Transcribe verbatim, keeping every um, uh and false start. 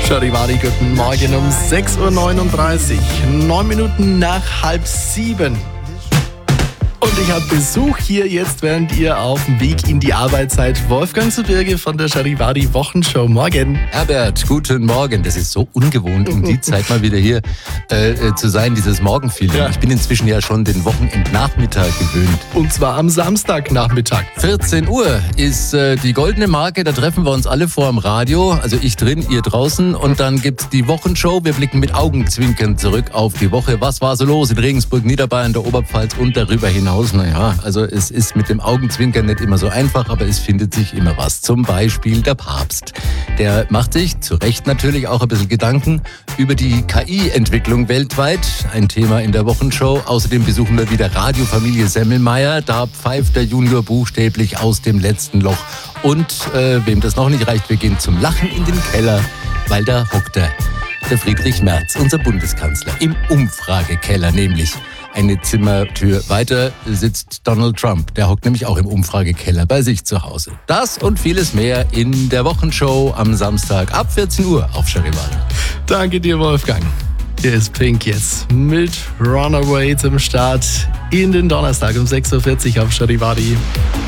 Charivari, guten Morgen um sechs Uhr neununddreißig, neun Minuten nach halb sieben. Und ich habe Besuch hier jetzt, während ihr auf dem Weg in die Arbeit seid. Wolfgang zu Birge von der Charivari Wochenshow. Morgen. Herbert, guten Morgen. Das ist so ungewohnt, um die Zeit mal wieder hier äh, zu sein, dieses Morgenfeeling. Ja. Ich bin inzwischen ja schon den Wochenendnachmittag gewöhnt. Und zwar am Samstagnachmittag. vierzehn Uhr ist äh, die goldene Marke. Da treffen wir uns alle vor dem Radio. Also ich drin, ihr draußen. Und dann gibt's die Wochenshow. Wir blicken mit Augenzwinkern zurück auf die Woche. Was war so los in Regensburg, Niederbayern, der Oberpfalz und darüber hinaus? Naja, also es ist mit dem Augenzwinkern nicht immer so einfach, aber es findet sich immer was. Zum Beispiel der Papst. Der macht sich, zu Recht natürlich, auch ein bisschen Gedanken über die K I-Entwicklung weltweit. Ein Thema in der Wochenshow. Außerdem besuchen wir wieder Radiofamilie Semmelmeier. Da pfeift der Junior buchstäblich aus dem letzten Loch. Und äh, wem das noch nicht reicht, wir gehen zum Lachen in den Keller, weil da hockt er, der Friedrich Merz, unser Bundeskanzler, im Umfragekeller nämlich. Eine Zimmertür weiter sitzt Donald Trump. Der hockt nämlich auch im Umfragekeller bei sich zu Hause. Das und vieles mehr in der Wochenshow am Samstag ab vierzehn Uhr auf Charivari. Danke dir, Wolfgang. Hier ist Pink jetzt mit Runaway zum Start in den Donnerstag um sechs Uhr vierzig auf Charivari.